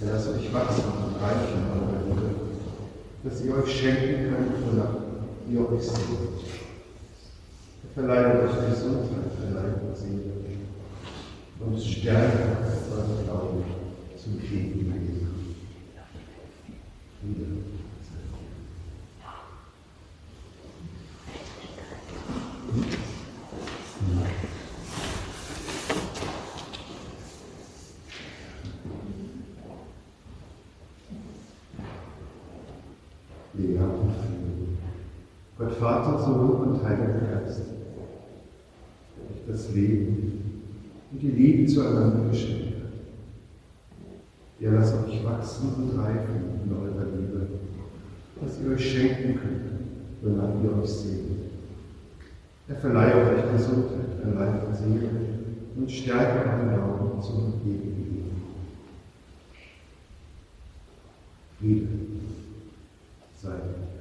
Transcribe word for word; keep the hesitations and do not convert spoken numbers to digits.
Ja, lasst euch wachsen und reichen in eurer Liebe, dass ihr euch schenken könnt, wonach ihr euch sehnt. Er verleiht euch Gesundheit, für Leib und Seele und Stärke euren Glauben zum ewigen Leben. Friede. Lehrer und Frieden. Gott Vater, Sohn und Heiliger Geist, der euch das Leben und die Liebe zueinander geschenkt hat. Ja, lasst euch wachsen und reifen in eurer Liebe, dass ihr euch schenken könnt, wonach ihr euch sehnt. Er verleiht euch Gesundheit, für Leib und Seele und stärke euren Glauben zum ewigen Leben. Friede sei.